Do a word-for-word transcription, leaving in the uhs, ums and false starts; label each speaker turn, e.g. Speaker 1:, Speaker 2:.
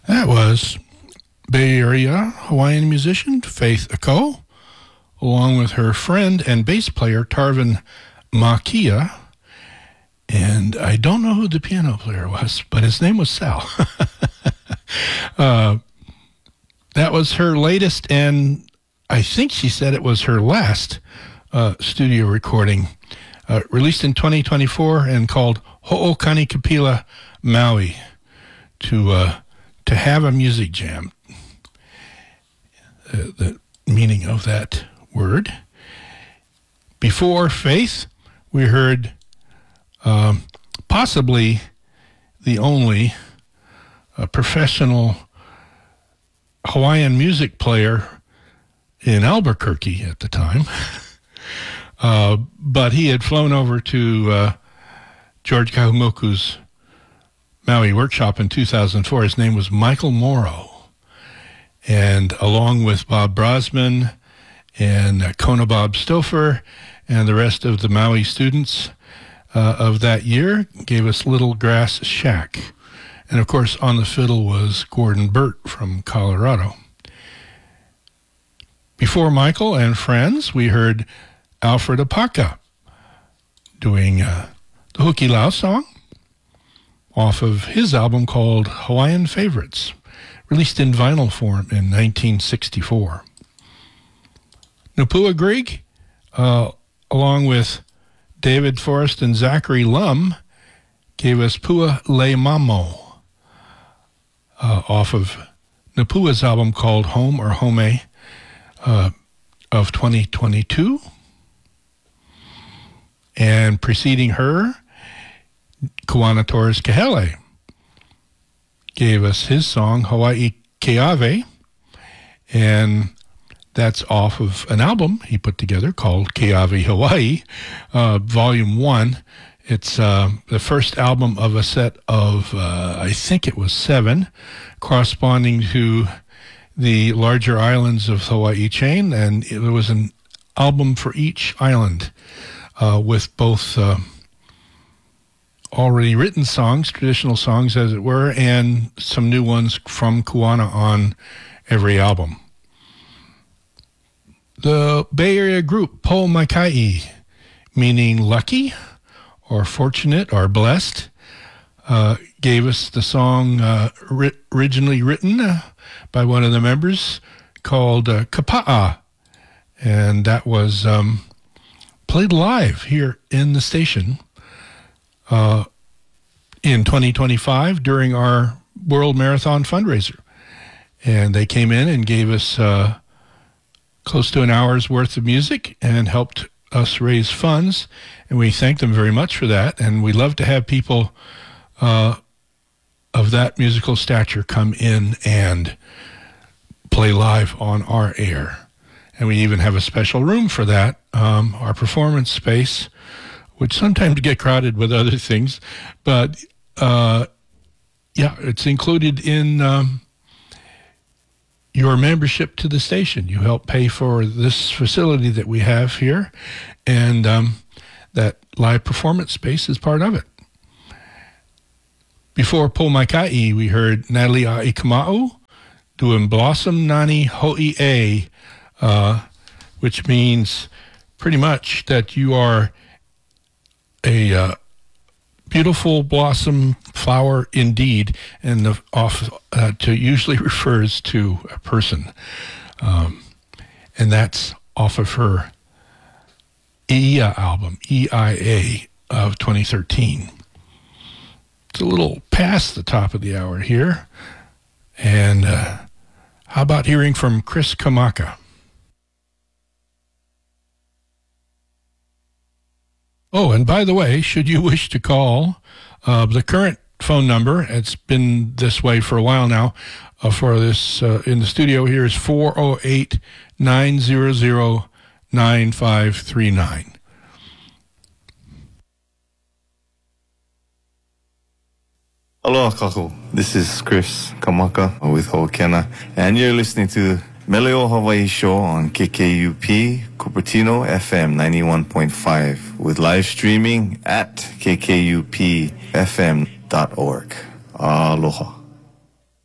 Speaker 1: That was Bay Area Hawaiian musician Faith Ako, along with her friend and bass player Tarvin Makia. And I don't know who the piano player was, but his name was Sal. uh, that was her latest, and I think she said it was her last uh, studio recording, uh, released in twenty twenty-four and called Ho'okani Kapila Maui, to uh, to have a music jam. Uh, the meaning of that word. Before Faith, we heard um, possibly the only uh, professional Hawaiian music player in Albuquerque at the time. uh, but he had flown over to uh, George Kahumoku's Maui workshop in two thousand four. His name was Michael Morrow. And along with Bob Brosman and uh, Kona Bob Stouffer and the rest of the Maui students uh, of that year, gave us Little Grass Shack. And of course, on the fiddle was Gordon Burt from Colorado. Before Michael and friends, we heard Alfred Apaka doing uh, the Hukilau song off of his album called Hawaiian Favorites, released in vinyl form in nineteen sixty-four. Napua Grieg, uh, along with David Forrest and Zachary Lum, gave us Pua Le Mamo uh, off of Napua's album called Home or Home uh, of twenty twenty-two. And preceding her, Kuana Torres Kahele gave us his song, Hawaii Keawe, and that's off of an album he put together called Keawe Hawaii, uh, Volume one. It's uh, the first album of a set of, uh, I think it was seven, corresponding to the larger islands of Hawaii chain, and it was an album for each island uh, with both uh, already written songs, traditional songs as it were, and some new ones from Kuana on every album. The Bay Area group Po Maikai, meaning lucky or fortunate or blessed, uh, gave us the song uh, ri- originally written uh, by one of the members called uh, Kapa'a, and that was um, played live here in the station Uh, in twenty twenty-five during our World Marathon fundraiser. And they came in and gave us uh, close to an hour's worth of music and helped us raise funds. And we thank them very much for that. And we love to have people uh, of that musical stature come in and play live on our air. And we even have a special room for that, um, our performance space, which sometimes get crowded with other things, but uh, yeah, it's included in um, your membership to the station. You help pay for this facility that we have here, and um, that live performance space is part of it. Before Po Maikai, we heard Natalie Aikama'u doing Blossom Nani Ho'i'e, uh, which means pretty much that you are a uh, beautiful blossom flower indeed, and the off uh, to usually refers to a person, um, and that's off of her Ia album, E I A, of twenty thirteen. It's a little past the top of the hour here, and uh, how about hearing from Chris Kamaka? Oh, and by the way, should you wish to call, uh, the current phone number, it's been this way for a while now, uh, for this uh, in the studio here is four oh eight, nine hundred, nine five three nine.
Speaker 2: Aloha kakou. This is Chris Kamaka with Ho'okena, and you're listening to Meleo Hawaii Show on K K U P Cupertino F M ninety-one point five with live streaming at k k u p f m dot org. Aloha.